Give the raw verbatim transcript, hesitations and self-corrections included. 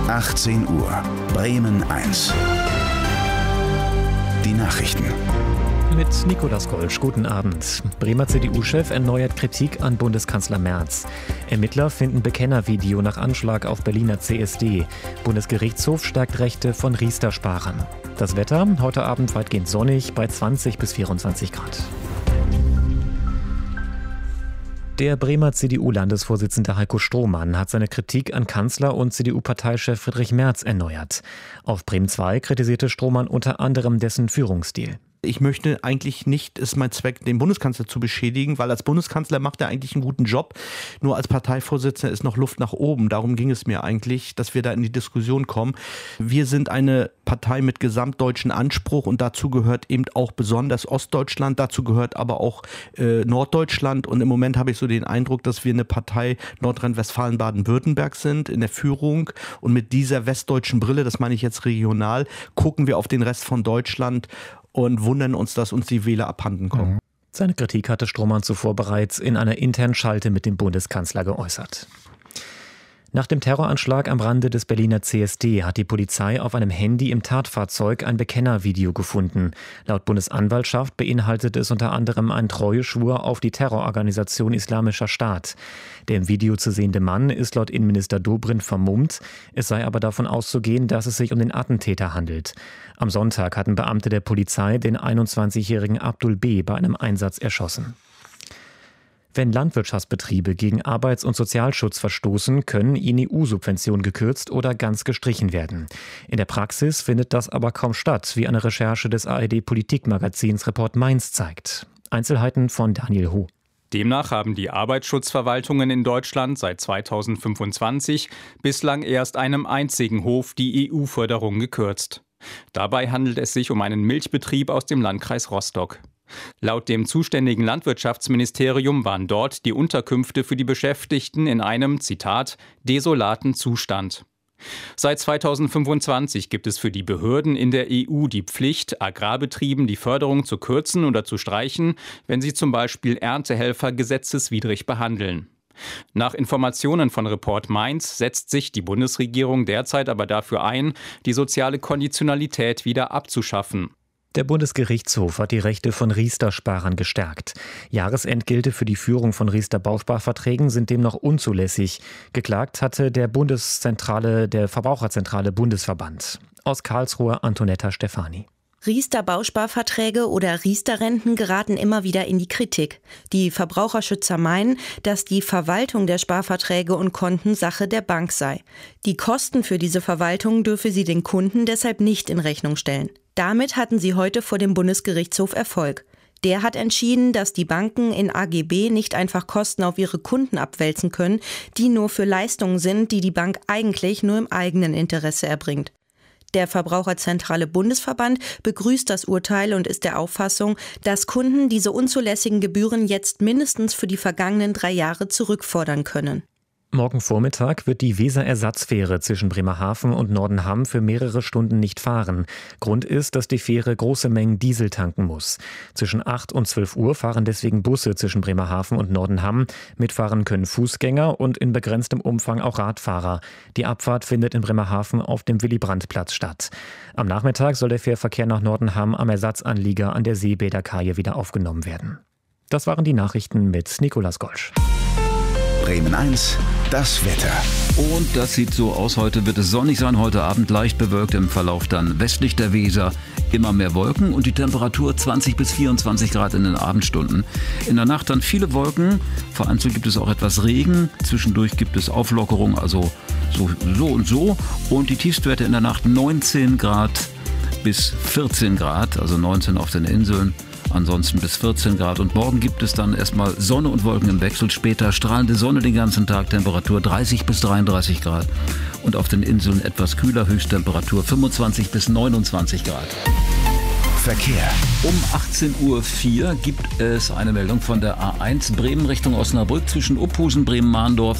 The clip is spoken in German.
achtzehn Uhr, Bremen eins. Die Nachrichten. Mit Nikolaus Golsch, guten Abend. Bremer C D U-Chef erneuert Kritik an Bundeskanzler Merz. Ermittler finden Bekennervideo nach Anschlag auf Berliner C S D. Bundesgerichtshof stärkt Rechte von Riester-Sparern. Das Wetter, heute Abend weitgehend sonnig bei zwanzig bis vierundzwanzig Grad. Der Bremer C D U-Landesvorsitzende Heiko Strohmann hat seine Kritik an Kanzler und C D U-Parteichef Friedrich Merz erneuert. Auf Bremen zwei kritisierte Strohmann unter anderem dessen Führungsstil. Ich möchte eigentlich nicht, ist mein Zweck, den Bundeskanzler zu beschädigen, weil als Bundeskanzler macht er eigentlich einen guten Job. Nur als Parteivorsitzender ist noch Luft nach oben. Darum ging es mir eigentlich, dass wir da in die Diskussion kommen. Wir sind eine Partei mit gesamtdeutschen Anspruch und dazu gehört eben auch besonders Ostdeutschland, dazu gehört aber auch äh, Norddeutschland. Und im Moment habe ich so den Eindruck, dass wir eine Partei Nordrhein-Westfalen, Baden-Württemberg sind in der Führung. Und mit dieser westdeutschen Brille, das meine ich jetzt regional, gucken wir auf den Rest von Deutschland und wundern uns, dass uns die Wähler abhanden kommen. Seine Kritik hatte Strohmann zuvor bereits in einer internen Schalte mit dem Bundeskanzler geäußert. Nach dem Terroranschlag am Rande des Berliner C S D hat die Polizei auf einem Handy im Tatfahrzeug ein Bekennervideo gefunden. Laut Bundesanwaltschaft beinhaltet es unter anderem einen Treueschwur auf die Terrororganisation Islamischer Staat. Der im Video zu sehende Mann ist laut Innenminister Dobrindt vermummt. Es sei aber davon auszugehen, dass es sich um den Attentäter handelt. Am Sonntag hatten Beamte der Polizei den einundzwanzigjährigen Abdul B. bei einem Einsatz erschossen. Wenn Landwirtschaftsbetriebe gegen Arbeits- und Sozialschutz verstoßen, können ihnen E U-Subventionen gekürzt oder ganz gestrichen werden. In der Praxis findet das aber kaum statt, wie eine Recherche des A R D-Politikmagazins Report Mainz zeigt. Einzelheiten von Daniel Hu. Demnach haben die Arbeitsschutzverwaltungen in Deutschland seit zweitausendfünfundzwanzig bislang erst einem einzigen Hof die E U-Förderung gekürzt. Dabei handelt es sich um einen Milchbetrieb aus dem Landkreis Rostock. Laut dem zuständigen Landwirtschaftsministerium waren dort die Unterkünfte für die Beschäftigten in einem, Zitat, desolaten Zustand. Seit zweitausendfünfundzwanzig gibt es für die Behörden in der E U die Pflicht, Agrarbetrieben die Förderung zu kürzen oder zu streichen, wenn sie zum Beispiel Erntehelfer gesetzeswidrig behandeln. Nach Informationen von Report Mainz setzt sich die Bundesregierung derzeit aber dafür ein, die soziale Konditionalität wieder abzuschaffen. Der Bundesgerichtshof hat die Rechte von Riester-Sparern gestärkt. Jahresentgelte für die Führung von Riester-Bausparverträgen sind demnach unzulässig. Geklagt hatte der Bundeszentrale, der Verbraucherzentrale Bundesverband. Aus Karlsruhe Antonetta Stefani. Riester-Bausparverträge oder Riester-Renten geraten immer wieder in die Kritik. Die Verbraucherschützer meinen, dass die Verwaltung der Sparverträge und Konten Sache der Bank sei. Die Kosten für diese Verwaltung dürfe sie den Kunden deshalb nicht in Rechnung stellen. Damit hatten sie heute vor dem Bundesgerichtshof Erfolg. Der hat entschieden, dass die Banken in A G B nicht einfach Kosten auf ihre Kunden abwälzen können, die nur für Leistungen sind, die die Bank eigentlich nur im eigenen Interesse erbringt. Der Verbraucherzentrale Bundesverband begrüßt das Urteil und ist der Auffassung, dass Kunden diese unzulässigen Gebühren jetzt mindestens für die vergangenen drei Jahre zurückfordern können. Morgen Vormittag wird die Weser-Ersatzfähre zwischen Bremerhaven und Nordenham für mehrere Stunden nicht fahren. Grund ist, dass die Fähre große Mengen Diesel tanken muss. Zwischen acht und zwölf Uhr fahren deswegen Busse zwischen Bremerhaven und Nordenham. Mitfahren können Fußgänger und in begrenztem Umfang auch Radfahrer. Die Abfahrt findet in Bremerhaven auf dem Willy-Brandt-Platz statt. Am Nachmittag soll der Fährverkehr nach Nordenham am Ersatzanlieger an der Seebäderkaje wieder aufgenommen werden. Das waren die Nachrichten mit Nikolaus Golsch. Bremen eins, das Wetter. Und das sieht so aus, heute wird es sonnig sein, heute Abend leicht bewölkt, im Verlauf dann westlich der Weser immer mehr Wolken und die Temperatur zwanzig bis vierundzwanzig Grad in den Abendstunden. In der Nacht dann viele Wolken, vereinzelt gibt es auch etwas Regen, zwischendurch gibt es Auflockerung, also so, so und so. Und die Tiefstwerte in der Nacht neunzehn Grad bis vierzehn Grad, also neunzehn auf den Inseln. Ansonsten bis vierzehn Grad. Und morgen gibt es dann erstmal Sonne und Wolken im Wechsel. Später strahlende Sonne den ganzen Tag, Temperatur dreißig bis dreiunddreißig Grad. Und auf den Inseln etwas kühler, Höchsttemperatur fünfundzwanzig bis neunundzwanzig Grad. Verkehr. Um achtzehn Uhr vier gibt es eine Meldung von der A eins Bremen Richtung Osnabrück zwischen Uphusen, Bremen-Mahndorf